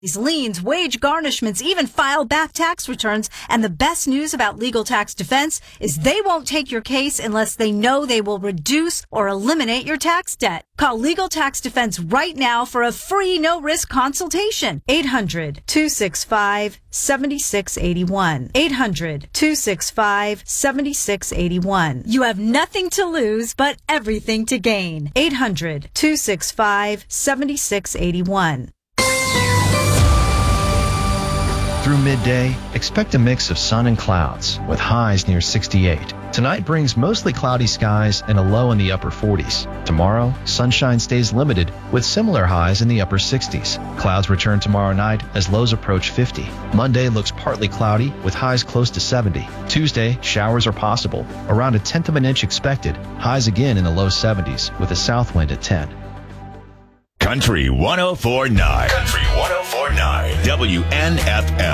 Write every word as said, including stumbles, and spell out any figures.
liens, wage garnishments, even file back tax returns. And the best news about Legal Tax Defense is they won't take your case unless they know they will reduce or eliminate your tax debt. Call Legal Tax Defense right now for a free no-risk consultation. eight hundred, two six five, seven six eight one. eight hundred, two six five, seven six eight one. You have nothing to lose, but everything to gain. eight hundred, two six five, seven six eight one. Through midday, expect a mix of sun and clouds with highs near sixty-eight. Tonight brings mostly cloudy skies and a low in the upper forties. Tomorrow, sunshine stays limited with similar highs in the upper sixties. Clouds return tomorrow night as lows approach fifty. Monday looks partly cloudy with highs close to seventy. Tuesday, showers are possible. Around a tenth of an inch expected. Highs again in the low seventies with a south wind at ten. Country one oh four point nine. Country one oh four point nine. W N F M.